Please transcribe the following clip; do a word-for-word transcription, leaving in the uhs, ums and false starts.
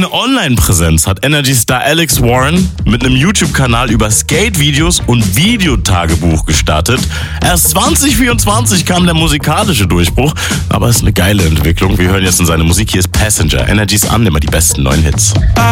Eine Online-Präsenz hat Energy-Star Alex Warren mit einem YouTube-Kanal über Skate-Videos und Videotagebuch gestartet. Erst zwanzig vierundzwanzig kam der musikalische Durchbruch, aber es ist eine geile Entwicklung. Wir hören jetzt in seine Musik. Hier ist Passenger, Energys Annehmer, die besten neuen Hits.